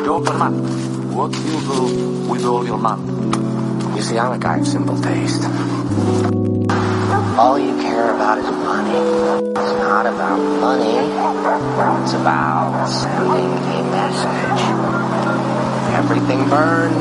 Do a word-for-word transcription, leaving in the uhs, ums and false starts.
You're the man. What do you do with all your money? You see, I'm a guy of simple taste. All you care about is money. It's not about money. It's about sending a message. Everything burns.